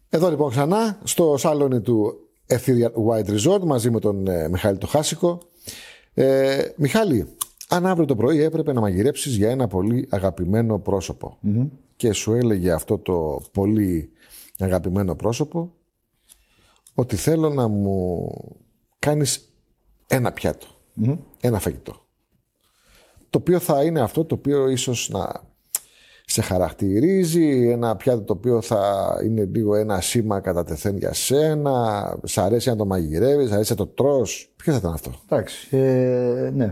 Εδώ λοιπόν ξανά στο σαλόνι του Ethereal White Resort μαζί με τον Μιχάλη το Χάσικο. Μιχάλη, αν αύριο το πρωί έπρεπε να μαγειρέψεις για ένα πολύ αγαπημένο πρόσωπο και σου έλεγε αυτό το πολύ αγαπημένο πρόσωπο ότι θέλω να μου κάνεις ένα πιάτο, ένα φαγητό, το οποίο θα είναι αυτό το οποίο ίσως να σε χαρακτηρίζει, ένα πιάτο το οποίο θα είναι λίγο ένα σήμα κατά τεθέν για σένα, σ' αρέσει να το μαγειρεύεις, σ' αρέσει να το τρως. Ποιο θα ήταν αυτό? Εντάξει, ναι.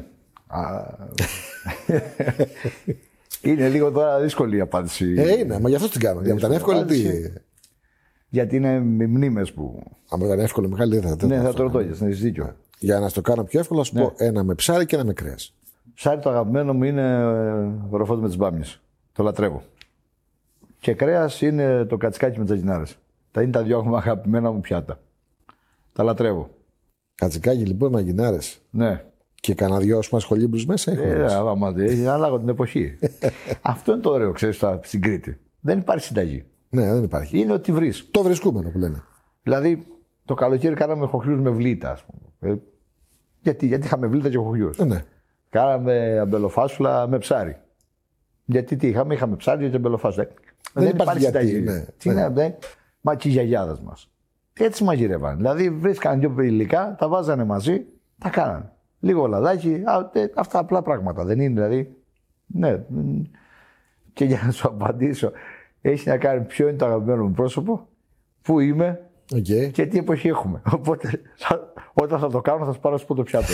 Είναι λίγο τώρα δύσκολη η απάντηση. Είναι, μα γι' αυτό την κάνω. Για να ήταν εύκολη τι. Γιατί είναι μνήμες που. Αν ήταν εύκολο, Μιχάλη, δεν θα. Ναι, θα το ρωτήσω, να έχεις δίκιο. Για να στο κάνω πιο εύκολο, θα σου πω ένα με ψάρι και ένα με κρέας. Ψάρι το αγαπημένο μου είναι ροφότι με τις μπάμιες. Το λατρεύω. Και κρέας είναι το κατσικάκι με τζαγινάρες. Τα είναι τα δυο αγαπημένα μου πιάτα. Τα λατρεύω. Κατσικάκι λοιπόν με γινάρες. Ναι. Και κανένα δυο σχολήμπρους μέσα έχουν. Ανάλογα την εποχή. Αυτό είναι το ωραίο, ξέρεις, στην Κρήτη. Δεν υπάρχει συνταγή. Ναι, δεν υπάρχει. Είναι ότι βρεις. Το βρισκούμενο που λένε. Δηλαδή, το καλοκαίρι κάναμε χοχλιούς με βλήτα, ας πούμε. Γιατί είχαμε βλήτα και χοχλιούς. Ναι. Κάναμε αμπελοφάσουλα με ψάρι. Γιατί τι είχαμε ψάρι και αμπελοφάσουλα. Δεν υπάρχει συνταγή. Μα και οι γιαγιάδες μας. Έτσι μαγειρεύαν. Δηλαδή, βρίσκαν δύο υλικά, τα βάζανε μαζί, τα κάνανε. Λίγο λαδάκι, αυτά απλά πράγματα. Δεν είναι δηλαδή. Ναι. Και για να σου απαντήσω, έχει να κάνει ποιο είναι το αγαπημένο μου πρόσωπο, πού είμαι και τι εποχή έχουμε. Οπότε όταν θα το κάνω, θα σου πάρω στο πιάτο.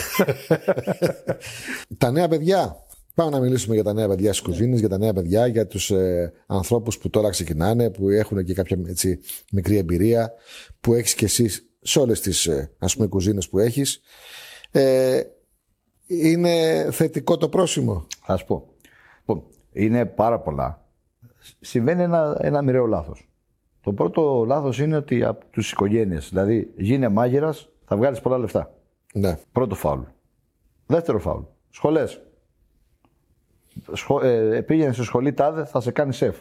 Τα νέα παιδιά. Πάμε να μιλήσουμε για τα νέα παιδιά στις κουζίνες, για τα νέα παιδιά, για τους ανθρώπους που τώρα ξεκινάνε, που έχουν και κάποια έτσι, μικρή εμπειρία, που έχεις και εσύ σε όλες τις ας πούμε κουζίνες που έχεις. Είναι θετικό το πρόσημο? Ας πω. Είναι πάρα πολλά. Συμβαίνει ένα μοιραίο λάθος. Το πρώτο λάθος είναι ότι από τους οικογένειες, δηλαδή γίνε μάγειρας, θα βγάλεις πολλά λεφτά. Ναι. Πρώτο φάουλ. Δεύτερο φάουλ. Σχολές. Πήγαινε στη σχολή τάδε, θα σε κάνει σεφ.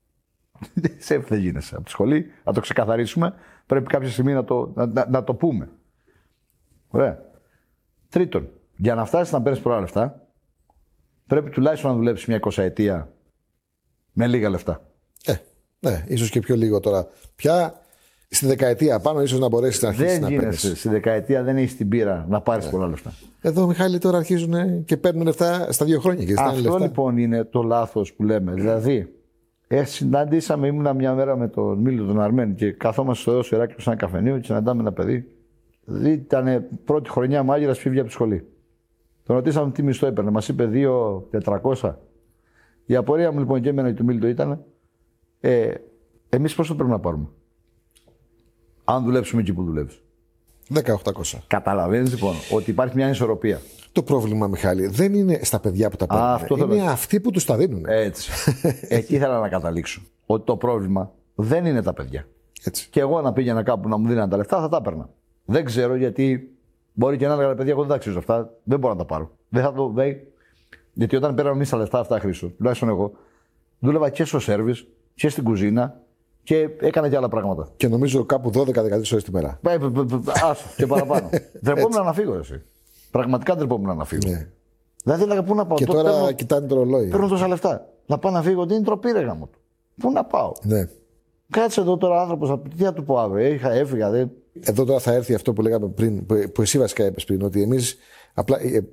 Σεφ δεν γίνεσαι. Από τη σχολή, να το ξεκαθαρίσουμε, πρέπει κάποια στιγμή να το πούμε. Ωραία. Τρίτον, για να φτάσεις να παίρνεις πολλά λεφτά, πρέπει τουλάχιστον να δουλέψεις μια 20 ετία με λίγα λεφτά. Ναι, ίσως και πιο λίγο τώρα. Πια στη δεκαετία πάνω, ίσως να μπορέσεις να αρχίσεις να παίρνεις. Δεν γίνεσαι. Στη δεκαετία δεν έχεις την πείρα να πάρεις πολλά λεφτά. Εδώ, Μιχάλη, τώρα αρχίζουν και παίρνουν λεφτά στα 2 χρόνια. Και αυτό λεφτά. Λοιπόν είναι το λάθος που λέμε. Δηλαδή, συναντήσαμε, ήμουνα μια μέρα με τον Μίλιο τον Αρμένη και καθόμαστε στο Έος Ηράκλειο σε ένα καφενείο και συναντάμε ένα παιδί. Δηλαδή, ήταν πρώτη χρονιά μάγειρας, φύγει από τη σχολή. Τον ρωτήσαμε τι μισθό έπαιρνε. Μας είπε 2.400. Η απορία μου λοιπόν και εμένα και του Μίλιο ήταν, εμείς πόσο πρέπει να πάρουμε, αν δουλέψουμε εκεί που δουλεύεις? 10.800. Καταλαβαίνεις λοιπόν ότι υπάρχει μια ανισορροπία. Το πρόβλημα, Μιχάλη, δεν είναι στα παιδιά που τα παίρνουν. Είναι αυτοί που τους τα δίνουν. Έτσι. Εκεί ήθελα να καταλήξω. Ότι το πρόβλημα δεν είναι τα παιδιά. Έτσι. Και εγώ να πήγαινα κάπου να μου δίνανε τα λεφτά, θα τα έπαιρνα. Δεν ξέρω γιατί. Μπορεί και να έλεγα παιδιά, εγώ δεν τα αξίζω αυτά. Δεν μπορώ να τα πάρω. Δεν θα το. Γιατί όταν πέραμε εμείς τα λεφτά αυτά, Χρήστο, τουλάχιστον εγώ, δούλευα και στο σέρβις και στην κουζίνα και έκανα και άλλα πράγματα. Και νομίζω κάπου 12-13 ώρες τη μέρα. Άσο και παραπάνω. Ντρεπόμουν να φύγω, εσύ. Πραγματικά ντρεπόμουν να φύγω. Ναι. Δηλαδή έλεγα πού να πάω. Και τώρα κοιτάνε το ρολόι. Παίρνω τόσα λεφτά. Να πάω να φύγω, τι είναι τροπή, ρε γάμο του. Πού να πάω. Ναι. Κάτσε εδώ τώρα άνθρωπο, τι θα του πω αύριο. Έφυγα. Εδώ τώρα θα έρθει αυτό που λέγαμε πριν, που εσύ βασικά είπες πριν, ότι εμείς απλά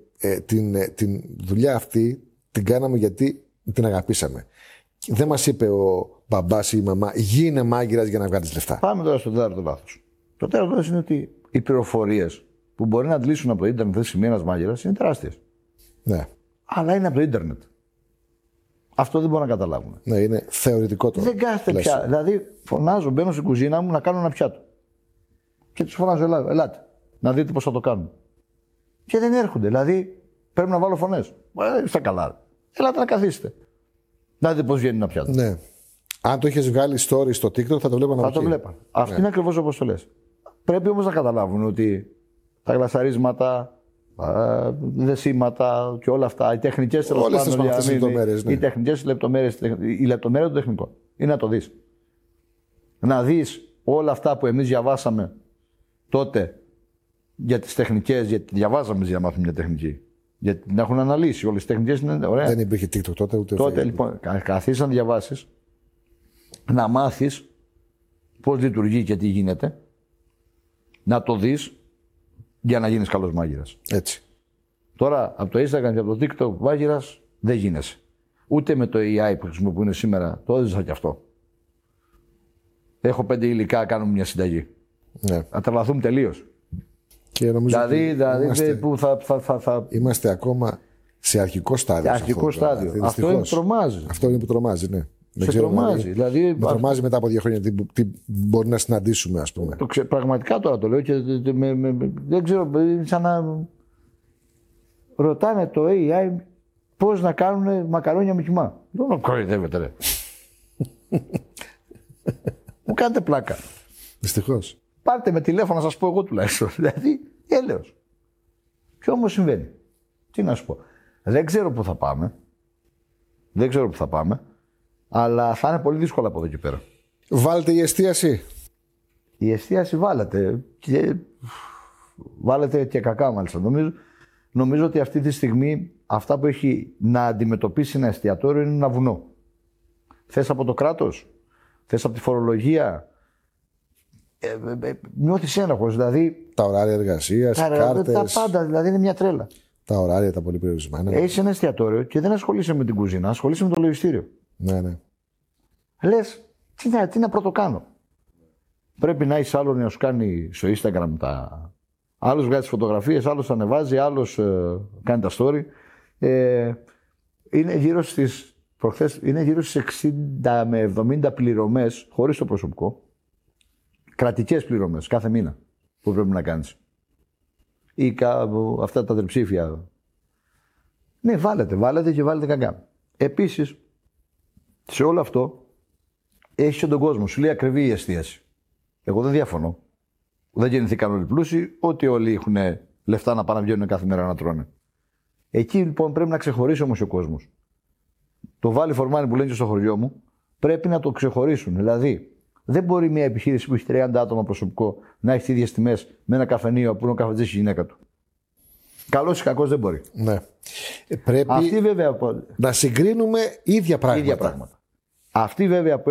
την δουλειά αυτή την κάναμε γιατί την αγαπήσαμε. Δεν μας είπε ο μπαμπάς ή η μαμά, γίνε μάγειρας για να βγάλεις λεφτά. Πάμε τώρα στο τέταρτο λάθος. Το τέταρτο λάθος είναι ότι οι πληροφορίες που μπορεί να αντλήσουν από το ίντερνετ τη στιγμή ένας μάγειρας είναι τεράστιες. Ναι. Αλλά είναι από το ίντερνετ. Αυτό δεν μπορούν να καταλάβουν. Ναι, είναι θεωρητικό το. Δεν κάθεται πια. Δηλαδή, φωνάζω, μπαίνω στην κουζίνα μου να κάνω ένα πιάτο. Και τους φωνάζω, ελάτε, να δείτε πώς θα το κάνουμε. Και δεν έρχονται. Δηλαδή, πρέπει να βάλω φωνές. Είστε καλά. Ελάτε να καθίσετε. Να δείτε πώς βγαίνει ένα πιάτο. Ναι. Αν το είχες βγάλει story στο TikTok, θα το βλέπανε. Θα το βλέπαν. Αυτό είναι ακριβώς όπως το λες. Πρέπει όμως να καταλάβουν ότι τα γλασαρίσματα, δεσίματα και όλα αυτά, οι τεχνικές λεπτομέρειες. Οι τεχνικές λεπτομέρειες, η λεπτομέρεια του τεχνικού είναι να το δεις. Να δεις όλα αυτά που εμείς διαβάσαμε τότε για τις τεχνικές, γιατί διαβάζαμε για να μάθουμε μια τεχνική. Γιατί την έχουν αναλύσει. Όλες τις τεχνικές είναι ωραία. Δεν υπήρχε TikTok τότε ούτε. Τότε λοιπόν, καθίσεις να διαβάσεις, να μάθεις πώς λειτουργεί και τι γίνεται, να το δεις για να γίνεις καλός μάγειρας. Έτσι. Τώρα από το Instagram και από το TikTok μάγειρας δεν γίνεσαι. Ούτε με το AI που χρησιμοποιούν σήμερα. Το έζησα κι αυτό. Έχω 5 υλικά, κάνουμε μια συνταγή. Ναι. Θα τρελαθούμε τελείως. Και νομίζω Δηλαδή που θα. Είμαστε ακόμα σε αρχικό στάδιο. Σε αρχικό στάδιο. Αυτό είναι που τρομάζει. Αυτό είναι που τρομάζει, ναι. Σε τρομάζει. Δηλαδή, με τρομάζει μετά από 2 χρόνια τι μπορεί να συναντήσουμε, ας πούμε. Πραγματικά τώρα το λέω και δεν ξέρω, σαν να ρωτάνε το AI πώς να κάνουν μακαρόνια με κιμά. Δεν με κοροϊδεύετε, ρε. Μου κάνετε πλάκα. Δυστυχώς. Πάρτε με τηλέφωνο να σας πω εγώ τουλάχιστον. Δηλαδή, έλεος. Και όμως συμβαίνει. Τι να σου πω. Δεν ξέρω πού θα πάμε. Δεν ξέρω πού θα πάμε. Αλλά θα είναι πολύ δύσκολο από εδώ και πέρα. Βάλτε η εστίαση. Η εστίαση βάλετε. Βάλετε και κακά μάλιστα. Νομίζω ότι αυτή τη στιγμή αυτά που έχει να αντιμετωπίσει ένα εστιατόριο είναι ένα βουνό. Θες από το κράτος, θες από τη φορολογία. Νιώθεις ένοχος, δηλαδή. Τα ωράρια εργασίας, κάρτες. Τα πάντα, δηλαδή είναι μια τρέλα. Τα ωράρια, τα πολύ περιορισμένα. Έχεις ένα εστιατόριο και δεν ασχολείσαι με την κουζίνα, ασχολείσαι με το λογιστήριο. Ναι, ναι. Λες, τι να πρώτο κάνω. Πρέπει να έχεις άλλον να σου κάνει στο Instagram τα. Άλλος βγάζει τις φωτογραφίες, άλλος τα ανεβάζει, άλλος κάνει τα story. Είναι γύρω στις. Προχθές είναι γύρω στις 60 με 70 πληρωμές χωρίς το προσωπικό. Κρατικές πληρωμές κάθε μήνα που πρέπει να κάνεις. Ή αυτά τα τριψήφια. Ναι, βάλετε και βάλετε κακά. Επίσης, σε όλο αυτό έχεις και τον κόσμο. Σου λέει ακριβή η εστίαση. Εγώ δεν διαφωνώ. Δεν γεννηθήκαν όλοι πλούσιοι, ότι όλοι έχουν λεφτά να πάνε να βγαίνουν κάθε μέρα να τρώνε. Εκεί λοιπόν πρέπει να ξεχωρίσει όμως ο κόσμος. Το βάλει φορμάνι που λένε και στο χωριό μου, πρέπει να το ξεχωρίσουν. Δηλαδή, δεν μπορεί μια επιχείρηση που έχει 30 άτομα προσωπικό να έχει τις ίδιες τιμές με ένα καφενείο που είναι ο καφετζής η γυναίκα του. Καλός ή κακός δεν μπορεί. Ναι. Πρέπει Αυτή, βέβαια, να συγκρίνουμε ίδια πράγματα. Αυτή βέβαια